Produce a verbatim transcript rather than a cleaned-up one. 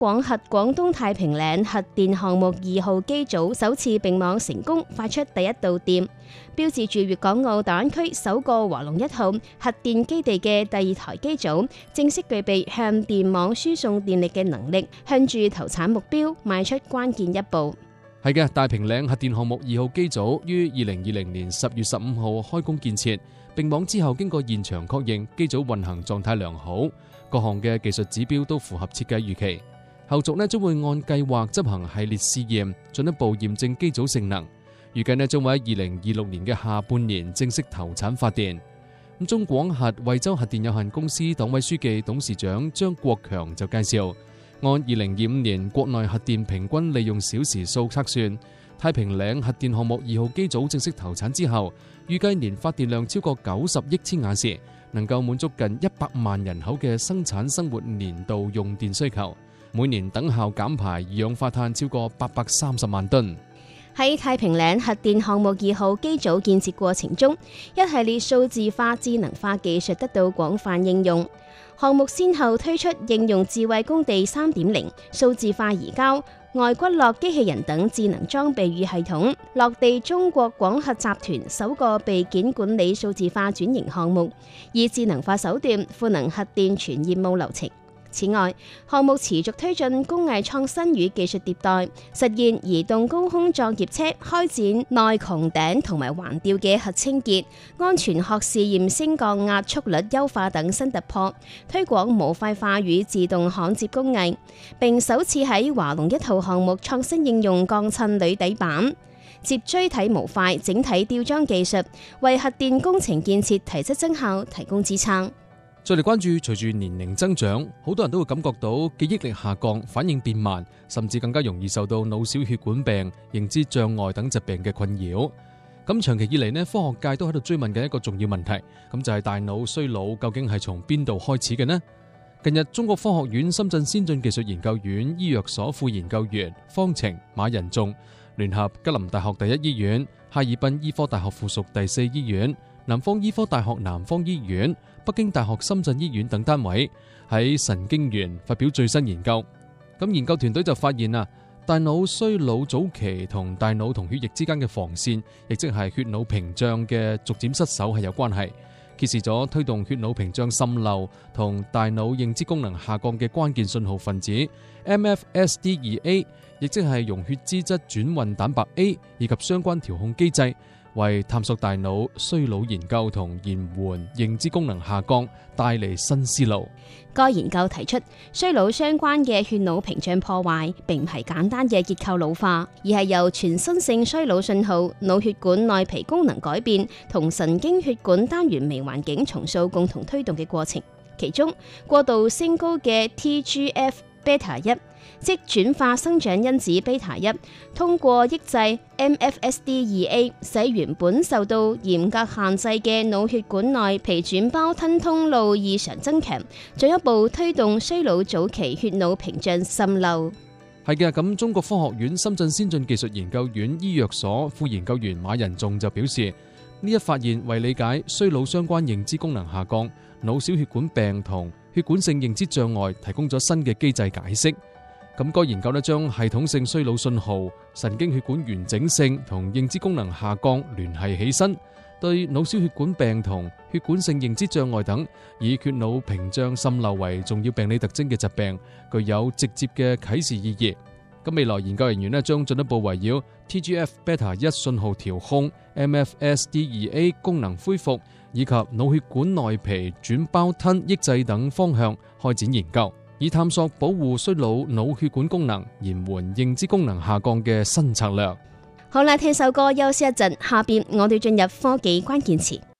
廣核廣東太平嶺核電項目二號機組首次並網成功發出第一度電，標誌住粵港澳大灣區首個華龍一號核電基地嘅第二台機組正式具備向電網輸送電力嘅能力，向住投產目標邁出關鍵一步。 係嘅，太平嶺核電項目二號機組於二零二零年十月十五號開工建設，並網之後經過現場確認，機組運行狀態良好，各項嘅技術指標都符合設計預期。後續呢將會按計劃執行系列試驗，進一步驗證機組性能。預計呢將會喺二零二六年嘅下半年正式投產發電。咁中廣核惠州核電有限公司黨委書記、董事長張國強就介紹，按二零二五年國內核電平均利用小時數測算，太平嶺核電項目二號機組正式投產之後，預計年發電量超過九十億千瓦時，能夠滿足近一百萬人口嘅生產生活年度用電需求。每年等效減排二氧化碳超過八百三十萬噸。 喺太平嶺核電項目二號機組建設過程中，一系列數字化、智能化技術得到廣泛應用。項目先後推出應用智慧工地 三點零、數字化移交、外骨骼機器人等智能裝備與系統，落地中國廣核集團首個備件管理數字化轉型項目，以智能化手段賦能核電全業務流程。此外，項目持續推進工藝創新與技術迭代，實現移動高空作業車開展內穹頂同埋橫吊嘅核清潔、安全殼試驗升降壓縮率優化等新突破，推廣模塊化與自動焊接工藝，並首次喺華龍一號項目創新應用鋼襯鋁底板、接錐體模塊整體吊裝技術，為核電工程建設提質增效提供支撐。 再嚟關注，隨住年齡增長，好多人都會感覺到記憶力下降、反應變慢，甚至更加容易受到腦小血管病、認知障礙等疾病嘅困擾。咁長期以嚟呢，科學界都喺度追問緊一個重要問題，咁就係大腦衰老究竟係從邊度開始嘅呢？近日，中國科學院深圳先進技術研究院醫藥所副研究員方晴、馬仁仲聯合吉林大學第一醫院、哈爾濱醫科大學附屬第四醫院、南方醫科大學南方醫院、北京大學深圳醫院等單位喺神經元發表最新研究。咁研究團隊就發現啊，大腦衰老早期同大腦同血液之間嘅防線，亦即係血腦屏障嘅逐漸失守係有關係，揭示咗推動血腦屏障滲漏同大腦認知功能下降嘅關鍵信號分子 M F S D 二 A， 亦即係溶血脂質轉運蛋白 A 以及相關調控機制，為探索大腦衰老研究同延緩認知功能下降帶嚟新思路。 該研究提出，衰老相關嘅血腦屏障破壞並唔係簡單嘅結構老化，而係由全身性衰老信號、腦血管內皮功能改變同神經血管單元微環境重塑共同推動嘅過程。其中，過度升高嘅 T G F beta 一，即轉化生長因子 beta 一，通過抑制 M F S D 二 A， 使原本受到嚴格限制嘅腦血管內皮轉胞吞通路異常增強，進一步推動衰老早期血腦屏障滲漏。 係嘅，咁中國科學院深圳先進技術研究院醫藥所副研究員馬仁仲就表示，呢一發現為理解衰老相關認知功能下降、腦小血管病同血管性認知障礙提供咗新嘅機制解釋。咁該研究呢將系統性衰老信號、神經血管完整性同認知功能下降聯繫起身，對腦小血管病同血管性認知障礙等以血腦屏障滲漏為重要病理特徵嘅疾病，具有直接嘅啟示意義。咁未來研究人員呢將進一步圍繞 T G F beta 一信號調控、M F S D 二 A 功能恢復以及腦血管內皮轉胞吞抑制等方向開展研究，以探索保護衰老腦血管功能、延緩認知功能下降嘅新策略。 好啦，聽首歌休息一陣，下邊我哋進入科技關鍵詞。